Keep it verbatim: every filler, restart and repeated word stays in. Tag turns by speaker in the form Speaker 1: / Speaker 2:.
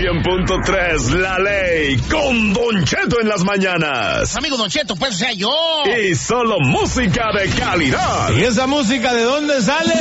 Speaker 1: cien punto tres, La Ley, con Don Cheto en las mañanas.
Speaker 2: Amigo Don Cheto, pues, o sea, yo.
Speaker 1: Y solo música de calidad.
Speaker 3: ¿Y esa música de dónde sale?